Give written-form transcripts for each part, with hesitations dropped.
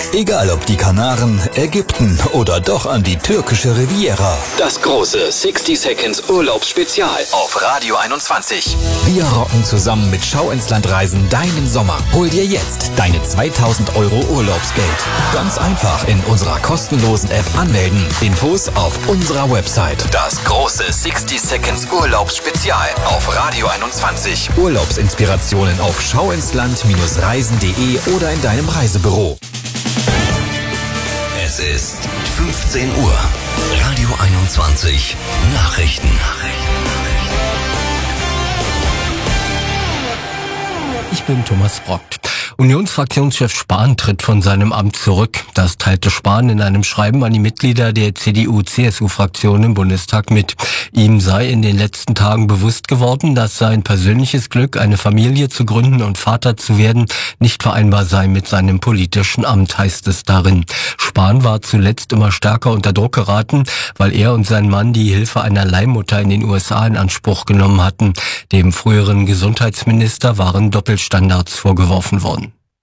Egal ob die Kanaren, Ägypten oder doch an die türkische Riviera. Das große 60 Seconds Urlaubsspezial auf Radio 21. Wir rocken zusammen mit Schau ins Land Reisen deinen Sommer. Hol dir jetzt deine 2000 € Urlaubsgeld. Ganz einfach in unserer kostenlosen App anmelden. Infos auf unserer Website. Das große 60 Seconds Urlaubsspezial auf Radio 21. Urlaubsinspirationen auf schauinsland-reisen.de oder in deinem Reisebüro. Es ist 15 Uhr. Radio 21 Nachrichten. Ich bin Thomas Brock. Unionsfraktionschef Spahn tritt von seinem Amt zurück. Das teilte Spahn in einem Schreiben an die Mitglieder der CDU-CSU-Fraktion im Bundestag mit. Ihm sei in den letzten Tagen bewusst geworden, dass sein persönliches Glück, eine Familie zu gründen und Vater zu werden, nicht vereinbar sei mit seinem politischen Amt, heißt es darin. Spahn war zuletzt immer stärker unter Druck geraten, weil er und sein Mann die Hilfe einer Leihmutter in den USA in Anspruch genommen hatten. Dem früheren Gesundheitsminister waren Doppelstandards vorgeworfen worden.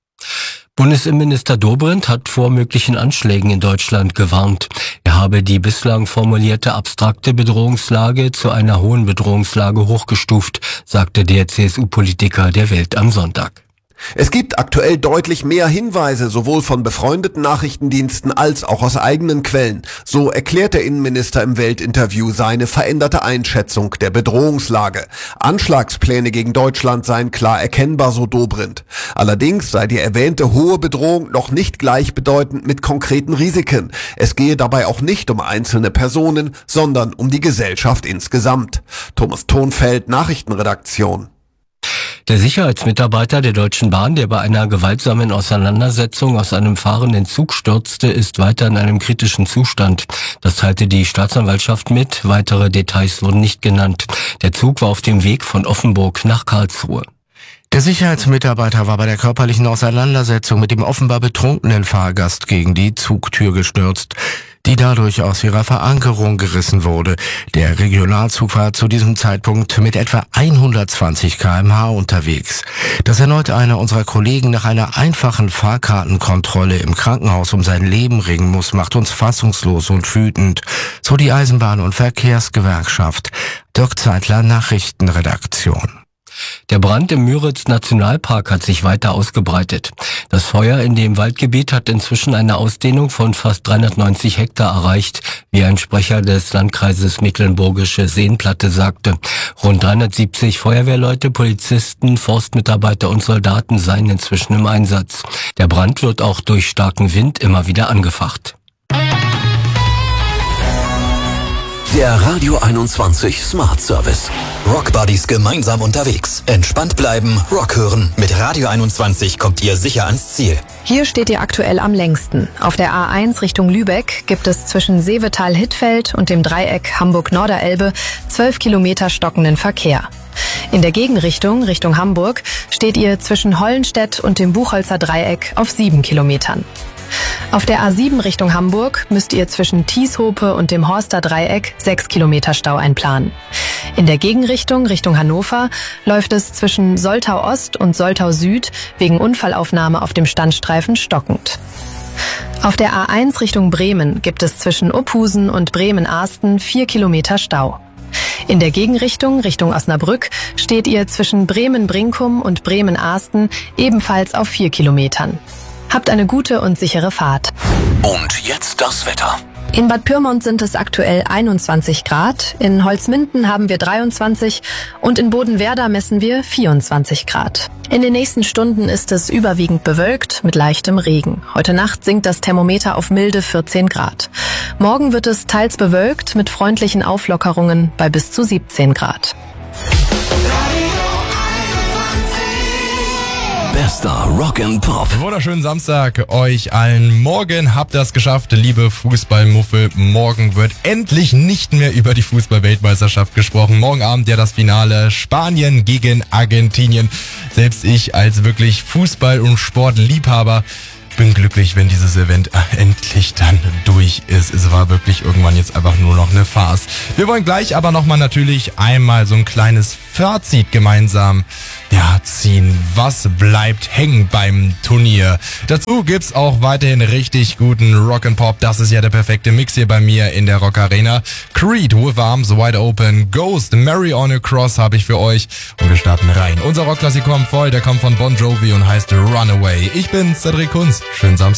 Bundesinnenminister Dobrindt hat vor möglichen Anschlägen in Deutschland gewarnt. Er habe die bislang formulierte abstrakte Bedrohungslage zu einer hohen Bedrohungslage hochgestuft, sagte der CSU-Politiker der Welt am Sonntag. Es gibt aktuell deutlich mehr Hinweise, sowohl von befreundeten Nachrichtendiensten als auch aus eigenen Quellen. So erklärt der Innenminister im Weltinterview seine veränderte Einschätzung der Bedrohungslage. Anschlagspläne gegen Deutschland seien klar erkennbar, so Dobrindt. Allerdings sei die erwähnte hohe Bedrohung noch nicht gleichbedeutend mit konkreten Risiken. Es gehe dabei auch nicht um einzelne Personen, sondern um die Gesellschaft insgesamt. Thomas Thonfeld, Nachrichtenredaktion. Der Sicherheitsmitarbeiter der Deutschen Bahn, der bei einer gewaltsamen Auseinandersetzung aus einem fahrenden Zug stürzte, ist weiter in einem kritischen Zustand. Das teilte die Staatsanwaltschaft mit. Weitere Details wurden nicht genannt. Der Zug war auf dem Weg von Offenburg nach Karlsruhe. Der Sicherheitsmitarbeiter war bei der körperlichen Auseinandersetzung mit dem offenbar betrunkenen Fahrgast gegen die Zugtür gestürzt, die dadurch aus ihrer Verankerung gerissen wurde. Der Regionalzug war zu diesem Zeitpunkt mit etwa 120 km/h unterwegs. Dass erneut einer unserer Kollegen nach einer einfachen Fahrkartenkontrolle im Krankenhaus um sein Leben ringen muss, macht uns fassungslos und wütend, so die Eisenbahn- und Verkehrsgewerkschaft. Dirk Zeitler, Nachrichtenredaktion. Der Brand im Müritz-Nationalpark hat sich weiter ausgebreitet. Das Feuer in dem Waldgebiet hat inzwischen eine Ausdehnung von fast 390 Hektar erreicht, wie ein Sprecher des Landkreises Mecklenburgische Seenplatte sagte. Rund 370 Feuerwehrleute, Polizisten, Forstmitarbeiter und Soldaten seien inzwischen im Einsatz. Der Brand wird auch durch starken Wind immer wieder angefacht. Der Radio 21 Smart Service. Rock Buddies gemeinsam unterwegs. Entspannt bleiben, Rock hören. Mit Radio 21 kommt ihr sicher ans Ziel. Hier steht ihr aktuell am längsten. Auf der A1 Richtung Lübeck gibt es zwischen Seevetal-Hittfeld und dem Dreieck Hamburg-Norderelbe 12 Kilometer stockenden Verkehr. In der Gegenrichtung, Richtung Hamburg, steht ihr zwischen Hollenstedt und dem Buchholzer Dreieck auf 7 Kilometern. Auf der A7 Richtung Hamburg müsst ihr zwischen Tieshope und dem Horster Dreieck 6 Kilometer Stau einplanen. In der Gegenrichtung, Richtung Hannover, läuft es zwischen Soltau Ost und Soltau Süd wegen Unfallaufnahme auf dem Standstreifen stockend. Auf der A1 Richtung Bremen gibt es zwischen Uphusen und Bremen-Arsten 4 Kilometer Stau. In der Gegenrichtung, Richtung Osnabrück, steht ihr zwischen Bremen-Brinkum und Bremen-Arsten ebenfalls auf 4 Kilometern. Habt eine gute und sichere Fahrt. Und jetzt das Wetter. In Bad Pyrmont sind es aktuell 21 Grad, in Holzminden haben wir 23 und in Bodenwerder messen wir 24 Grad. In den nächsten Stunden ist es überwiegend bewölkt mit leichtem Regen. Heute Nacht sinkt das Thermometer auf milde 14 Grad. Morgen wird es teils bewölkt mit freundlichen Auflockerungen bei bis zu 17 Grad. Bester Rock and Pop. Wunderschönen Samstag euch allen. Morgen habt ihr es geschafft, liebe Fußballmuffel. Morgen wird endlich nicht mehr über die Fußball-Weltmeisterschaft gesprochen. Morgen Abend ja das Finale Spanien gegen Argentinien. Selbst ich als wirklich Fußball- und Sportliebhaber bin glücklich, wenn dieses Event endlich dann durch ist. Es war wirklich irgendwann jetzt einfach nur noch eine Farce. Wir wollen gleich aber nochmal natürlich einmal so ein kleines Fazit gemeinsam ziehen. Was bleibt hängen beim Turnier? Dazu gibt's auch weiterhin richtig guten Rock'n'Pop. Das ist ja der perfekte Mix hier bei mir in der Rock Arena. Creed, With Arms Wide Open, Ghost, Mary on a Cross habe ich für euch und wir starten rein. Unser Rockklassiker kommt voll, der kommt von Bon Jovi und heißt Runaway. Ich bin Cedric Kunz. Schönen Samstag.